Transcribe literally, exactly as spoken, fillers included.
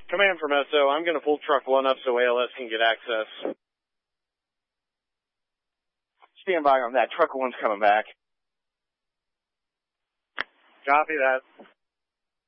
Command from S O, I'm going to pull truck one up so A L S can get access. Stand by on that. Truck one's coming back. Copy that.